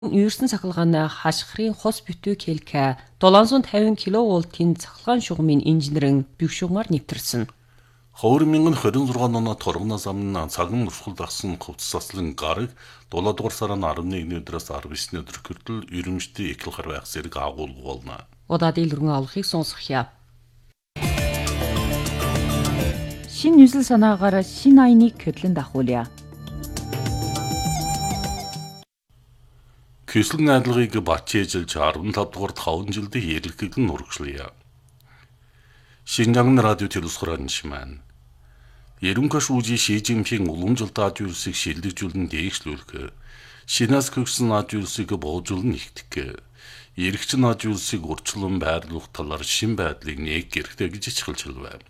Юурсан цахилгааны хашхрын хос бүтүү КЛК 750 кВт-ийн цахилгаан шугамын инженерийн бюшунгаар нэвтэрсэн. 2026 оноо торгоноос амна цагаан урсгал дагсан хувцаслан гараг 7 дугаар сарын 11-ний өдрөөс 19-ний өдөр хүртэл ерөнхийдөө ихэл хар байх зэрэг агуулга болно. Удаад илрэн авахыг сонсгоё. Шин 뉴сэл санаагаар шин айныг хөдлөн дахуулъя. Көсөл найдлагыг батжээжилж 15 дугаар 5 жилдээ хэрэглэн урагшлая. Шинжаан радио телевизээр шимэн. Ерөнхий шүүжи Ши Цзиньпин уламжлалт ажуулсыг шилжүүлэн дээшлүүлэх. Шинээс гүйсэн ажуулсыг боожуулан нэгтгэх. Эрэгчин ажуулсыг урьдчилан байрлуулах талаар шин байдлыг нээх хэрэгтэй гэж ичгэлжил байна.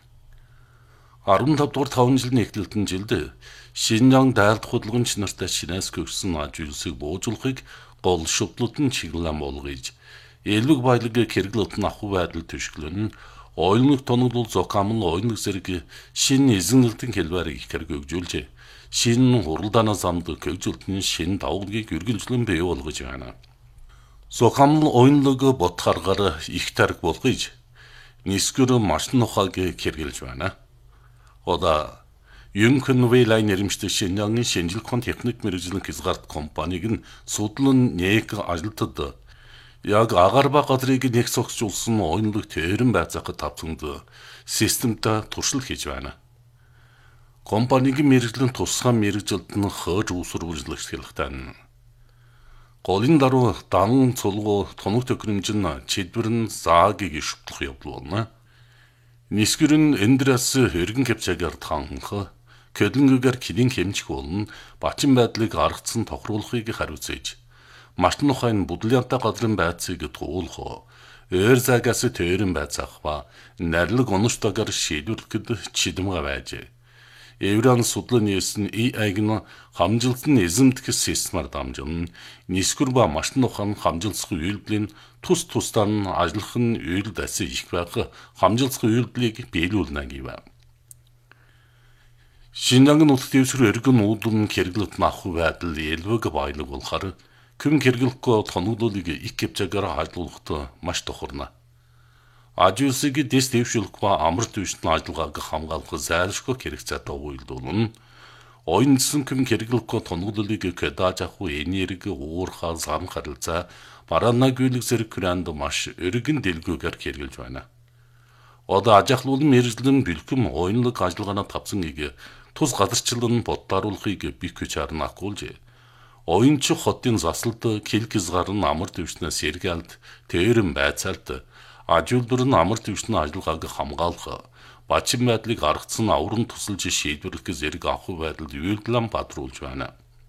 15 дугаар 5 жилийн эхлэлтэн жилд Шинжаан дайлт хөдөлгөөн нартай шинээс гүйсэн ажуулсыг боожуулахыг гол шүтлэлтэн чиглэлэн болгож, элбэг баялаг хэрэглэлт нь ахуй байдал төшгөлөн ойлног тоноглол зокамл ойлног зэрэг шин эзэнэлтэн хэлбэрийг их хэрэгжүүлжээ. Шин хуралдаанаа замд гэгжүүлтэн шин давгыг үргэлжлэн бий болгож байна. Зокамл ойлног ботхаргаар их тариг болгож, нисгэр машин ухааг хэрэгжилж байна. Ода Юнкэнвэйлай нэрмжтэй Шинжаангийн шинжилгээ техник мэргэжлийн хязгаарт компаниг нь судлан нээх ажилтад яг агаар ба газрыг нэг цогцолсон ойнлог тэрэн байцаахад тавцанд системтэй туршил хийж байна. Компаниг мэргэжлийн тусгай мэргэжилт нь хойж үүсвэржлэх хэлхтэн. Голын даруй дан цулгуу тоног төхрөмжин чидвэрн заагийг шүтлэх явдал болно. Нисгэрэн эндрэс хэргэн кэпчагаар танхах Кэдлэнгээр кидин хэмжих болно. Бачин байдлыг аргацсан тохируулахыг хариуцээж, машин ухааны будлянтай газрын байцыг туулах, ээр загаас тэрэн байцаах ба нарилэг оноштойгоор шийдвэрлэхэд чидэмга байжээ. Евран судлан нийсэн AI нь хамжилтны эзэмдэх системаар дамжин, нисгэр ба машин ухааны хамжилсах үйлдэлийн тус тусдаа нь ажиллах нь үйлд асын их байх хамжилсах үйлдлийг биелүүлнэ гэв. Шинжаангийн нутаг дэвсгэр эргэн үүдэн хэрэглэлт ахуй байдал элбэг баялаг болохоор күн хэрэглэхгүй тоноглолыг их кэпчагаар хажуулахад маш тохирно. Ажуулсыг дэс дэвшүүлэх ба амар төвшин ажиллагааг хамгаалах зайлшгүй хэрэгцээтэй үйлдүүлнэ. Ойнцсон күн хэрэглэхгүй тоноглолыг кэдааж авах энерги уурхаа зам харилцаа бараана гүйлэг зэрэг күрэнд маш эргэн дэлгүүгээр хэрэгжилж байна. Одоо ажиахлуулан мэргэжлэн бэлхэм ойнлог ажиллагаанаа тавцан тус газарчлан боддааруулахыг бих гэж харна агуулжээ. Оюунч хотын заслд килкис гарн амар төвчнөөс сэргэлт тэрэн байцаалт ажуулбар нь амар төвчний ажиллагааг хамгаалах, бачин байдлыг аргацсан аврам тусалж шийдвэрлэх зэрэг ахуй байдалд үйлдэлэн бадруулж байна.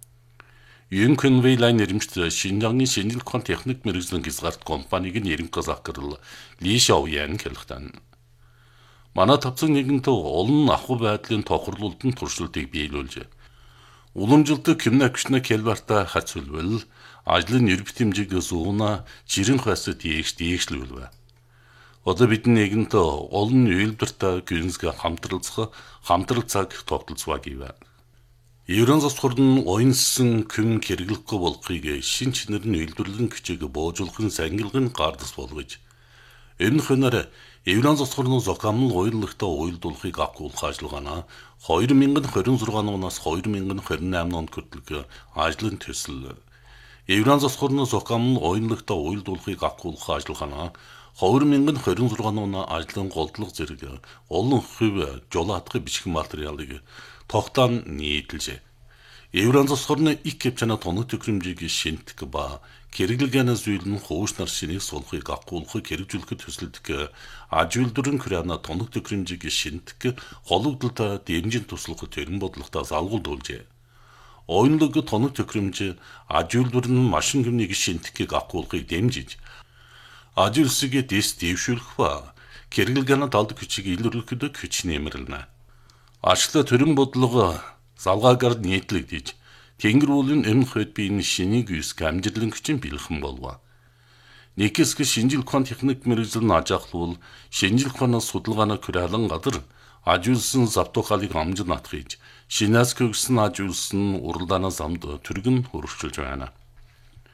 Юнкэнвэйлай нэрмжтэй Шинжаангийн шинжилгээ техник мэргэжлийн хязгаарт компаниг нь ерөнхий захирал Ли Шаоян хэлэхдээ манай тавцан нэгэнтээ олон ахуй байдлын тохирлуулалт нь туршилтыг биелүүлж, уламжилт кимнакшны хэлбэртэй хацуулбал ажлын нэр битэмжиг зүүна жирэн хасад дээшлүүлвэ. Одоо бидний нэгэнтээ олон үйлдвэртэй гүнзгий хамтрал цаг тогтолцоо гэв. Еврон засвар нь ойнсон күн хэрэглэхгүй болохыг шин чанар нь үйлдвэрлэн хүчийг боожуулахын сангилгын гардас болгож, энэ хөнөр Еврон засвар нь зокамл уйллагтай уйлдуулахыг агуулах ажиллагаанаа 2026 оноос 2028 онд хүртэл ажлын төсөл. Еврон засвар нь зокамл уйллагтай уйлдуулахыг агуулах ажиллагаанаа 2026 оны ажлын голдлого зэрэг олон хөв жолоодох бичиг материалыг тогтоон нийтэлжээ. Еврон засвар нь их кэпчана тоног төхрөмжийг шинтгэх ба хэрэглэгээний зүйл нь хуушнаар шинийг сулахыг агуулахыг хэрэгжүүлэхэд төсөлдөг ажуулдварын хүрээна тоног төхрөмжийг шинтгэх хологдолтой дэмжин туслах тэрэн бодлоготой залгуулжээ. Ойнлог тоног төхрөмж ажуулдвар нь машин гэмнийг шинтгэхийг агуулахыг дэмжиж, ажуулсыг дэс дэвшүүлэх ба хэрэглэгээний талд хүчийг илрүүлэхэд хүч нэмэрлэнэ. Ачлаа тэрэн бодлого залгаагаар нийтлэгдэж, Тэнгэр уулын өмнө хойд биеийн шинийг үсг амжилтлан хүчин бэлхэн болов. Нэг хэсэг шинжилгээ техник мэргэжил нь ажиахлуул шинжилгээний судалгааны хүрээлэн газар ажуулсан завтуухалыг амжин натхиж, шинээс гүйсэн ажуулсан уралдаанаа замд түргэн хөрвүүлж байна.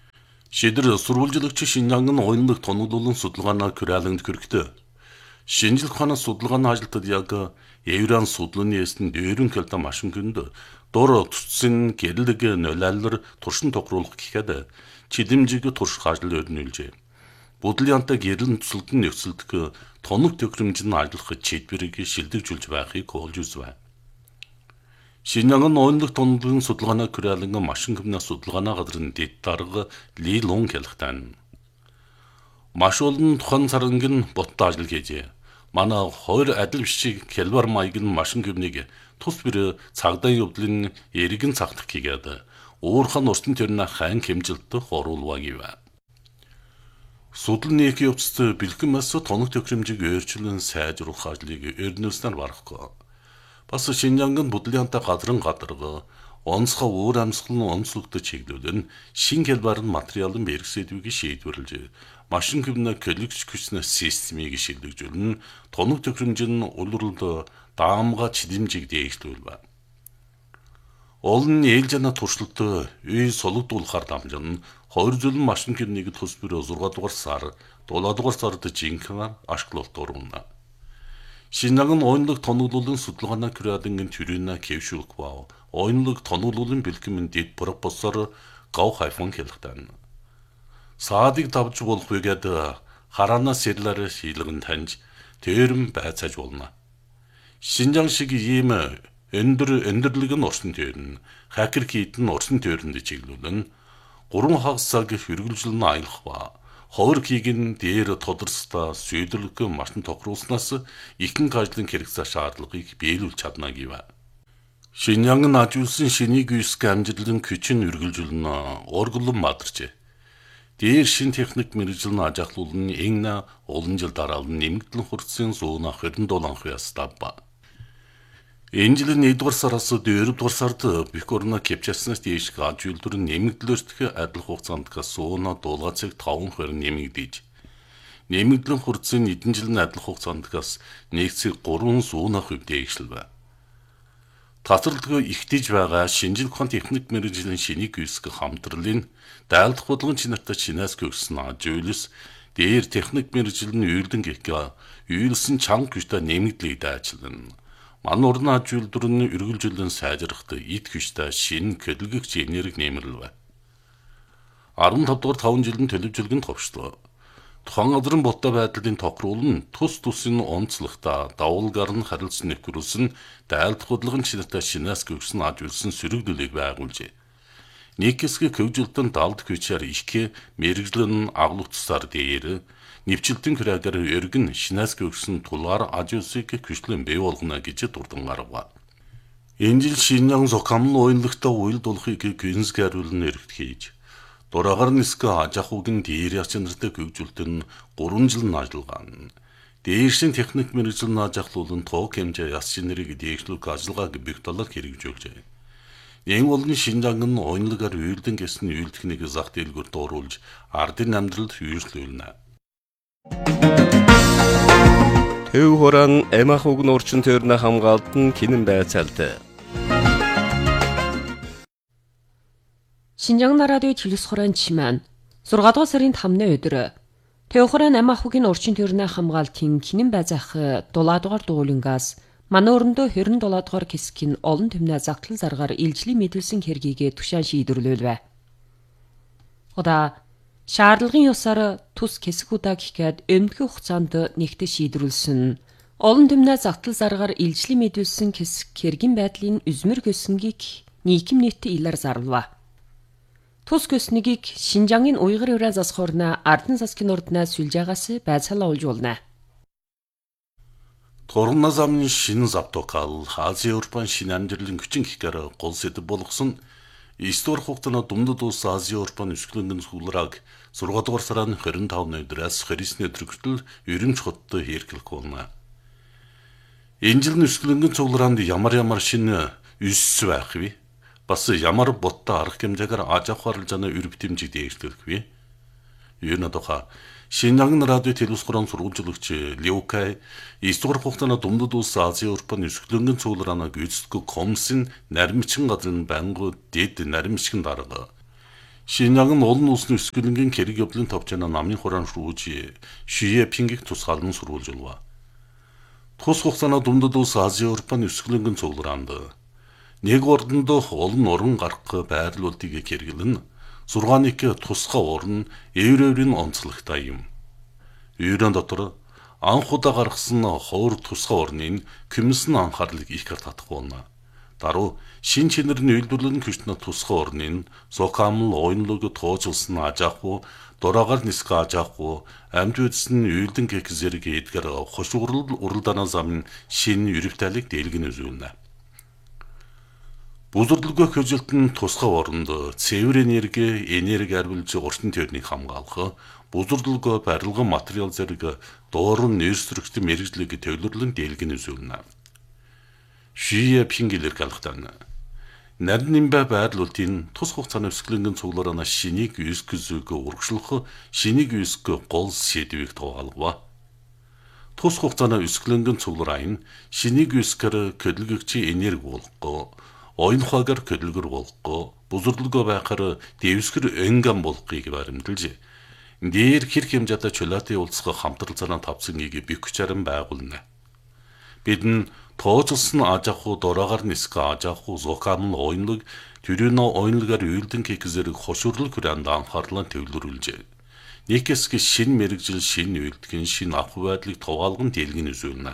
Шийдэр сурвалжлагч Шинжаангын оюунлаг тоноглолын судалгаанаа Кураланд хүргэдэг. Шинжилгээ ухааны судалгааны ажилтнууд яг Евран судлааны эсн дээрэн кэлдэ машин гүнд дор тутсын гэрлэг нөлөөлөр туршин тохируулах гэхэд чидэмжиг турш хажил өрнүүлжээ. Бодлянтай гэрэл төсөлдөн нөхцөлдөх тоног төхөөрөмжийн ажиллах чийдвэрийг шилдэгжүүлж байхыг олж үзв. Шинжаангын оюунлаг тоноглолын судалгаанаа Кураланд машин гүмний судалгааны газрын дэд дарга Ли Лун хэлэхдээ маш олон тухайн сарангийн боттой ажил хийжээ. Манай хоёр адил бишиг Келбар маяг нь машин гүмнийг тус бэр цагдаа явдлын эргэн цагтах хийгээд уурхан урсан төрнө хайн хэмжилтд оруулва гэв. Судлын нэг явцад бэлгэмээс тоног төхөөрөмжийг өөрчлөн сайжруулах ажлыг өрнүүлснээр барахгүй. Бас Шинжаангын бодлянтай газрын гадарга онцгой өөр амьсгалын онцлогдож чиглүүлэн шин Келбарын материалын бэрхсэдвийг шийдвэрлэж машин гүмний коллекц хүчний системийг шилжүүлэн тоног төхөөрөмжийн улиралд даамга чидэмжиг дээшлүүлв. Олон ээлжэна туршилттой үй сологдуулахар дамжин 2 зүлэн машин гүмнийг тус бүр 6 дугаар сар 7 дугаар сард жинхэнэ ашиглалт орвно. Шинжаангын оюунлаг тоноглолын судалгаанаа Кураланд төрийнэ кэвшүүлэх бав оюунлаг тоноглолын бэлтгэмэн дэд профессор Гав Хайфон хэлэхдээ саадыг давж болох үгээд хараана сэрлэр шийлгэн таньж тэрэн байцааж болно. Шинжаан шиг ийм өндөрлөг нь орсон төрн хакер хийдэн орсон төрөнд чиглүүлэн 3 хагас цаг хэрэгжилн аялах ба ховор хийгэн дээр тодорстой сүйдэрлэг машин тохируулснаас ихэнх ажлын хэрэгцээ шаардлагыг биелүүлж чадна гэв. Шинжаангын ажиулсан шинийг үйсг амжилтын хүчин үргэлжлэн орглон мадарчээ. Дээр шин техник мэргэжлийн ажиглуулны энэ олон жил дараалан нэмэгдлэн хурцын 127 хуяас давба. Энэ жилийн 1-р сараас 4-р сард Бикорна Кепчаснаас дээш ажиулдвар нэмэгдлэртэх адил хугацаанд сууна дуулгацыг 5 хорин нэмэгдэж. Нэмэгдлэн хурцын эдэн жилийн адил хугацаандгаас нэгцэг 3 сууна хувь дээшлэв. Татварлага ихтэж байгаа шинжлэх ухааны техник мэргэжлийн шинийг үүсгэх хамтралын дайлдах бодлогын чинартай чинаас гүйсэн ажиулс дээр техник мэргэжлийн үйлдэн гэх үйлсэн чанга хүчтэй нэмэгдлийг дайчлан ман урны ажиулдварны үргэлжлэн сайжрахад эд хүчтэй шинэ хөдөлгөгч энерги нэмэрлэв. 15 дугаар 5 жилийн төлөвлөлгөнд товчлоо. Тухайн газрын боттой байдлын тохируул нь тус тусын онцлогтой давуулгаар нь харилцан нөхрүүлсэн дайлдах бодлогын чинартай шинээс гүйсэн ажиулсан сөрөглөлийг байгуулжээ. Нэг хэсгийг хөвжөлтөнд далд хүчээр их мэрэгжлэн агуулгацсаар дээр нэвчлэлтийн хүрээгээр өргөн шинээс гүйсэн тулгаар ажиулсыг хүчлэн бий болгоно гэж дурдан гаргав. Энэ жил Шинжаан Зокамн оюунлагтай уйлд болохыг гүнзгийруулн эргэж хийж дураагаар нисгэ ажахугийн дээр ячнартай хөгжүүлтэн 3 жил ажиллагаан. Дээршин техник мэргэжлийн ажиглуулан тоог хэмжээ яс шинэрийг дээшлүүлэх ажиллагааг бих талаар хэрэгжүүлжээ. Энэ болон Шинжаангын оюунлагаар үйлдэн гэсэн үйл техникийг зах дэлгүүр дууруулж ардын амьдралд хүйжлүүлнэ. Төв хорон эмах уг нурчин төрнө хамгаалтан кинэн байцаалт. Шинжаан радио телевизхорон чимэн 6 дугаар сарын 5-ны өдөр Төв хорон эмах угийн урчин төрнө хамгаалтын кинэн байцаах 7 дугаар дуулингаас манай өрөндөө 27 дугаар хэсгийн олон түмнэ загтлал заргаар илжлийн мэдүүлсэн хэргийг тушаан шийдвэрлэв. Ода шаардлагын ёсоор тус хэсэг удаа гэхэд өмнөх хугацаанд нэгтээ шийдвэрлсэн олон түмнэ загтлал заргаар илжлийн мэдүүлсэн хэсэг хэргийн байдлын үзмэр хөсөнгийг нийгэм нийтийн илээр зарлав. Тус көснийг Шинжаангийн уйгар ураа засхорна ардын засгийн урднаа сүлжаагаас байцаалаа олж болно. Торно замны шинэ завтокал Азийн Европын шинэ амьдралын хүчин гэхээр гол сэдэв болгосон историк хугацааны дундад улс Азийн Европын өсгөлөнгөн сүүлраг 6 дугаар сарын 25-ны өдрөөс 29-ны өдөр хүртэл ерөнч хоттой хэрэглэх болно. Энэ жилийн өсгөлөнгөн цуглаанд ямар шинэ өсс байх вэ? Бас ямар боттой арга хэмжээгээр аж ахуйн заны үр бүтэмжийг дээшлэх вэ? Юу надад Шинжаан радио телевизхорон сурвалжлагч Леокай историк хугацааны дундад улс Азийн Европын өсгөлөнгөн цуглааныг эзэсдэг Комсын наримчин газрын байнгут дэд наримчин дарга Шинжаан олон улсын өсгөлөнгийн хэрэг явдлын товчона намын хураан шүүж шие пингиг тусгаалan сурвалж улва. Тус хугацаанд дундад улс Ази Европын өсгөлөнгөн цуглаанд нэг ордонд олон орон гарах байрлуулалтыг хэрэглэн 6-ны тусгай орн еврейрийн онцлогтой юм. Еврейн дотор анх удаа гаргасан ховор тусгай орнын комиссны анхаарлыг их татах болно. Даруй шин чинэрний үйлдвэрлэн хүчнэ тусгай орнын зокамл ойнлог тоожулсан ажаахгүй дураагаар нисгэ ажаахгүй амьд үдсэн үйлдэн гэх зэрэг эдгэр хошуурл уралдаана зам шин юрвталыг дэлгэн үзүүлнэ. Бүзэрлэгөө хөжилтөн тусгай оронд цэвэр энерги арвилж уртын тойрныг хамгаалах, бүзэрлэгөө барилгын материал зэрэг дуурын нөөцлөгчдийн мэрэгжлийг төвлөрлөн дэлгэн үзүүлнэ. Шие пингилэр галхтана. Нарийн нимбэ байрлуулалтын тус хугацааны өсгөлөнгөн цуглараа шинийг үсгзүүг урагшлах шинийг үсг гол сэдвийг тоогалгав. Тус хугацааны өсгөлөнгөн цуглараа шинийг үсгэр хөдөлгөгчийн энерги болгох, ойн хаагаар хөдөлгөр болгох, бүзэрлэгөө байхаар дэвсгэр энган болгохыг баримталж, дээр хэрэг хэмжээтэй чулаатын уулзах хамтрал цаана тавцангийг бэхжаран байгуулна. Бид тоожулсан ажаахгүй дураагаар нисгэ ажаахгүй зокамл ойнлог төрөнө ойнлогаар үйлдэн гэх зэрэг хошуурлал хүрээнд анхаарлаа төвлөрүүлжээ. Нэгэсг шин мэрэгжил шин үйлдгэн шин авах байдлыг товаалган дэлгэн үзүүлнэ.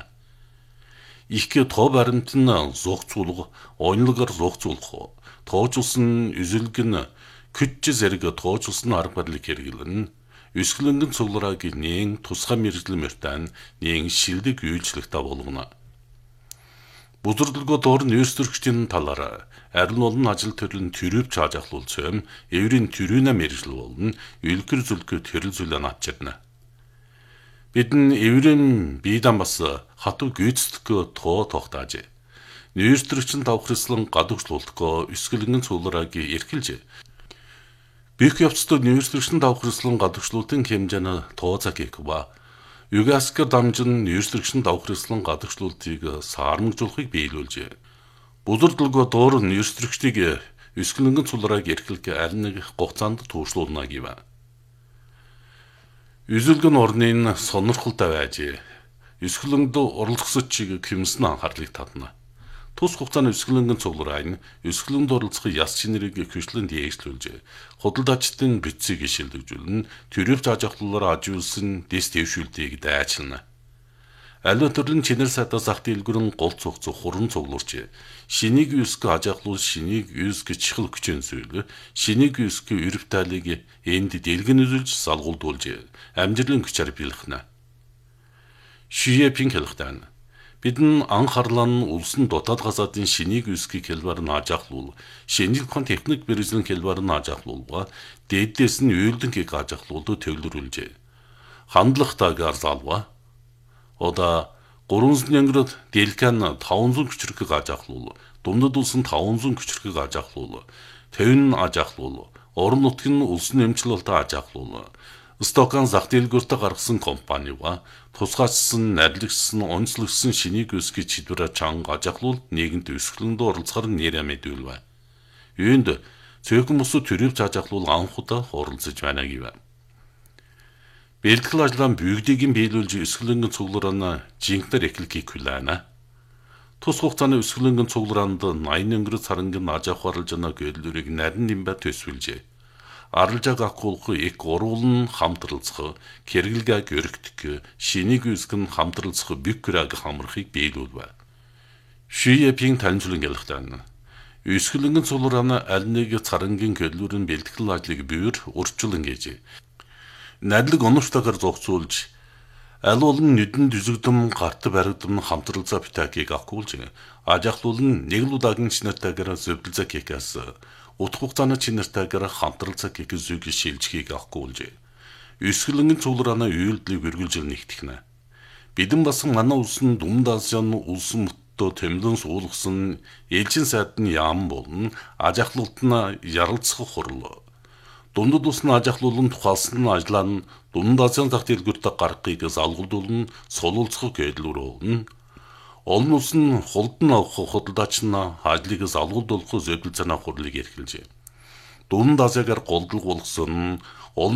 Их тоо баримт нь зогцуулах ойнлогаар зогцуулах тоожулсан үзэлгэн küçük зэрэг тоожулсан арга барилыг хэрэглэн өсгөлөнгөн цугларааг нээн тусгай мэрэгжил мөртэн нээн шилдэг үйлчлэгтэй болгоно. Бүзэрлэгөө доор нөөцлөгчдийн талаараа арил олон ажил төрлийн төрөв чаажахлуулсан еврейн төрөнө мэрэгжил болно үлгэр зүлгөө төрөл зүйлээ надчирна. Бидэн еврейн биедан бас хатуу гүйцэтгэх тоо тогтааж нөөцлөгчдийн давхарслан гадагшлуулдаггүй өсгөлөнгөн цугларааг эрхэлж бих явцдаа нөөцлөгчдийн давхарслан гадагшлуултын хэмжээний тоо цагийг ба Югаскэр дамжин нөөцлөгчдийн давхарслан гадагшлуултыг саармагжуулахыг биелүүлжээ. Бүзэрлэгөө доор нөөцлөгчдийг өсгөлөнгөн цугларааг эрхлэх аль нэг хугацаанд туушруулна гэв. Үзэлгэн орнын сонирхолтой байж өсгөлөнд оролцогч комиссны анхаарлыг татна. Тус хугацааны өсгөлөнгөн цуглараа өсгөлөнд оролцох яс чинэрийг хөшлөн дээшлүүлж, худалдаачдын бицийг шилжүүлэн, төрөв заажахлуулаар ажиулсан дэс дэвшүүлтийг дайчилна. Аливаа төрлийн чинэр сайдаа зах дэлгүүрэн гол цугцох хуран цуглуурч, шинийг үсг ажахлуул шинийг үсг чихэл хүчэн зүйл, шинийг үсг юрвталыг энд дэлгэн үзүүлж салгуулдуулж, амжилтын хүчээр биелхнэ. Шие пингэлхтан Бидэн анхаарлан улсын дотоод газаадын шинийг үсгийг хэлбэр нь ажахлуул, шинжлэх ухааны техник мэргэжлийн хэлбэр нь ажахлуулга, дээдээс нь үйлдэнхийг ажахлуулд төвлөрүүлжээ. Хандлагатайгаар залва. Ода 300 янград дэлкан 500 küçürхийг ажахлуул, дундад улсын 500 küçürхийг ажахлуул, төвн ажахлуул, орон нутгийн улсын эмчлэлтэй ажахлуул. Стокан зах дэлгүүртээ гаргасан компани ба тусгайчсан, нарлагчсан, онцлогсон шинийг үсгийг чидвэрэ чанга ажахлуул нийгэмд өсгөлөнд оролцохоор нэрэ мэдүүлвэ. Үүнд цөөхөн бусуу төрөв цаажахлуул анх удаа оролцож байна гэв. Бэлтгэл ажлын бүгдийг биелүүлж өсгөлөнгөн цуглараана жинхнэр эхлэхийг хүлээнэ. Тус хугацааны өсгөлөнгөн цуглараанд 80 өнгөрөц сарангийн ажаахварлж байна гэрлүүрийг нарийн нимбэ төсвөлжээ. Аралжааг акуулах их уруулн хамтралцах, хэрэглээг өргөдөх, шинийг үсгэн хамтралцах бükраг хамрахыг биелүүлвэ. Шие пин танилцуулан ялхтаана. Өсгөлөнгөн цуглараана аль нэг царангийн гэрлүүрийн бэлтгэл ажлыг бүүр урьдчилан гэж. Надлаг оновчтойгоор зогцуулж, аль олон нүдэн дүзэгдэм гарт баригдам хамтралцаа битакийг акуулж, ажахлуулн нэг л удаагийн чинэртэйгээр зөвдөлзэ кекас утга хугацааны чинэртэйгээр хамтралцаа гэх зүг шилжихийг авахгүйж өсгөлөнгөн цуглараана үйлдэлийг үргэлжил нэгтгэнэ. Бидэн бас манай улсын Дунд Азийн улсын мөттөө тэмлэн суулгасан ээлжин сайдны яам болон аж ахлуулт нь ярилцах хурал. Дундад улсын аж ахлуулын тухайлсан ажлаа нь Дунд Азийн зах дэлгүүртээ гаргахыг залгуулдуулан сулуулцах гэдлүүр болно. Олон улсын хулдан авах худалдаач нь ажлыг залгуулдуулах зөвлөл санаа хурлыг эрхэлжээ. Дунд Азиагаар голдол болгосон